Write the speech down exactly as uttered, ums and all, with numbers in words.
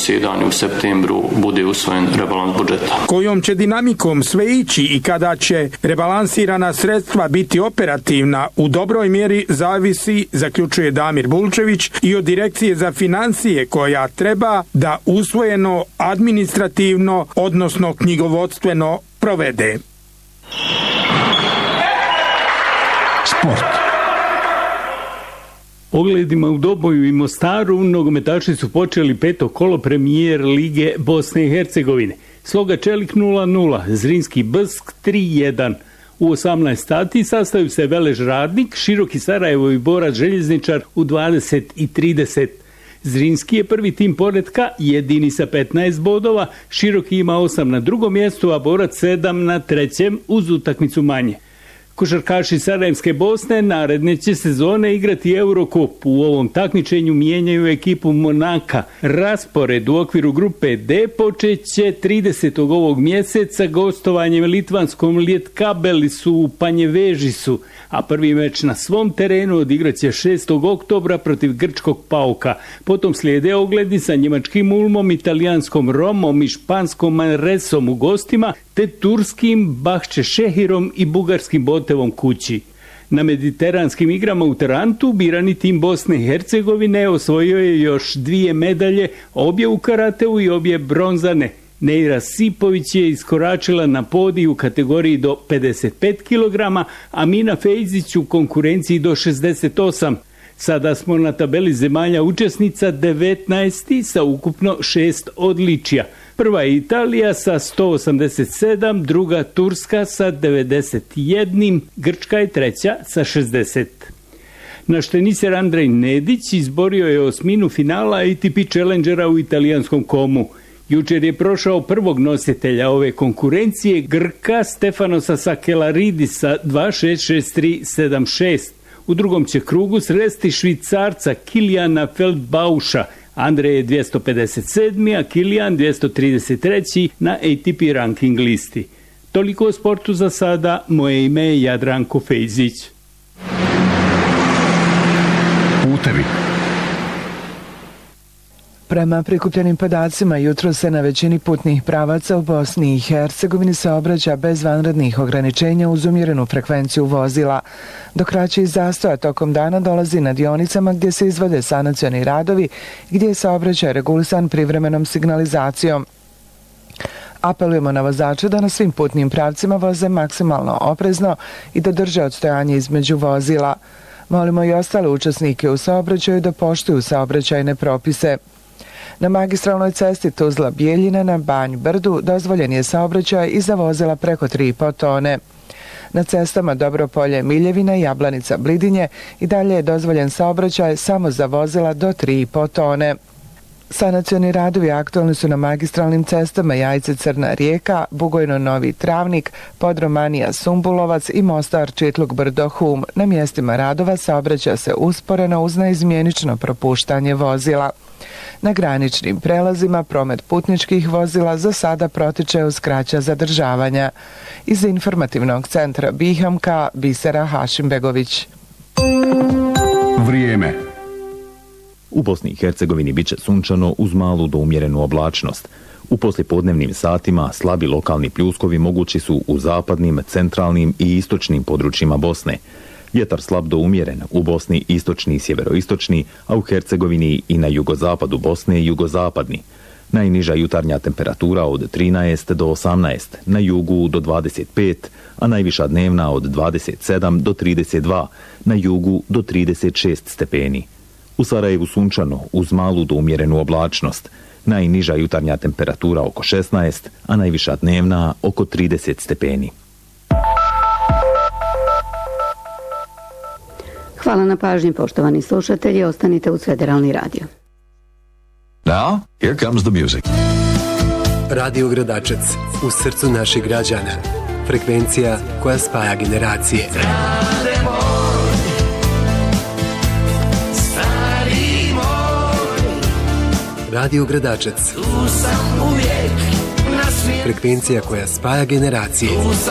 zasjedanju u septembru bude usvojen rebalans budžeta. Kojom će dinamikom sve ići i kada će rebalansirana sredstva biti operativna u dobroj mjeri zavisi, zaključuje Damir Bulčević, i od Direkcije za financije koja treba da usvojeno administrativno, odnosno knjigovodstveno provede. Sport. Ogledima u Doboju i Mostaru nogometaši su počeli peto kolo premijer Lige Bosne i Hercegovine. Sloga Čelik nula nula, Zrinski Brsk tri jedan. U osamnaest sati sastaju se Velež Radnik, Široki Sarajevo i Borac Željezničar u dvadeset i trideset. Zrinski je prvi tim poretka, jedini sa petnaest bodova, Široki ima osam na drugom mjestu, a Borac sedam na trećem uz utakmicu manje. Košarkaši Sarajevske Bosne naredne će sezone igrati Eurocup. U ovom takmičenju mijenjaju ekipu Monaka. Raspored u okviru grupe D počeće tridesetog ovog mjeseca gostovanjem litvanskom Lietkabelisu u Panjevežisu, a prvi meč na svom terenu odigraće šestog oktobra protiv grčkog Pauka. Potom slijede ogledi sa njemačkim Ulmom, italijanskom Romom i španskom Manresom u gostima, te turskim Bahče Šehirom i bugarskim Botevom kući. Na mediteranskim igrama u Tarantu birani tim Bosne i Hercegovine osvojio je još dvije medalje, obje u karateu i obje bronzane. Neira Sipović je iskoračila na podij u kategoriji do pedeset pet kilograma, a Mina Fejzić u konkurenciji do šezdeset osam. Sada smo na tabeli zemalja učesnica devetnaesti sa ukupno šest odličija. Prva je Italija sa sto osamdeset sedam, druga Turska sa devedeset jedan, Grčka je treća sa šezdeset. Naš teniser Andrej Nedić izborio je osminu finala A T P Challengera u italijanskom Komu. Jučer je prošao prvog nositelja ove konkurencije, Grka Stefanosa Sakelaridisa dva šest šest tri sedam šest. U drugom će krugu sresti Švicarca Kilijana Feldbauša. Andrej je dvjesto pedeset sedmi, a Kilijan dvjesto trideset treći na A T P ranking listi. Toliko o sportu za sada, moje ime je Jadranko Fejzić. Putevi. Prema prikupljenim podacima, jutro se na većini putnih pravaca u Bosni i Hercegovini saobraća bez vanrednih ograničenja uz umjerenu frekvenciju vozila. Do kraćih zastoja tokom dana dolazi na dionicama gdje se izvode sanacioni radovi, gdje je saobraćaj regulisan privremenom signalizacijom. Apelujemo na vozače da na svim putnim pravcima voze maksimalno oprezno i da drže odstojanje između vozila. Molimo i ostale učesnike u saobraćaju da poštuju saobraćajne propise. Na magistralnoj cesti Tuzla-Bijeljina na Banj Brdu dozvoljen je saobraćaj i za vozila preko tri i po tone. Na cestama Dobropolje-Miljevina i Jablanica-Blidinje i dalje je dozvoljen saobraćaj samo za vozila do tri i po tone. Sanacioni radovi aktualni su na magistralnim cestama Jajce-Crna Rijeka, Bugojno-Novi Travnik, Podromanija-Sumbulovac i Mostar-Čitluk-Brdo-Hum. Na mjestima radova saobraća se usporeno uz neizmjenično propuštanje vozila. Na graničnim prelazima promet putničkih vozila za sada protiče uz kraća zadržavanja. Iz informativnog centra Bihamka, Bisera Hašimbegović. Vrijeme. U Bosni i Hercegovini biće sunčano uz malu do umjerenu oblačnost. U poslijepodnevnim satima slabi lokalni pljuskovi mogući su u zapadnim, centralnim i istočnim područjima Bosne. Vjetar slab do umjeren, u Bosni istočni i sjeveroistočni, a u Hercegovini i na jugozapadu Bosne jugozapadni. Najniža jutarnja temperatura od trinaest do osamnaest, na jugu do dvadeset pet, a najviša dnevna od dvadeset sedam do trideset dva, na jugu do trideset šest stepeni. U Sarajevu sunčano uz malu do umjerenu oblačnost, najniža jutarnja temperatura oko šesnaest, a najviša dnevna oko trideset stepeni. Hvala na pažnji, poštovani slušatelji, ostanite uz Federalni radio. Now, here comes the music. Radio Gradačac, u srcu naših građana. Frekvencija koja spaja generacije. Radio Gradačac. Frekvencija koja spaja generacije.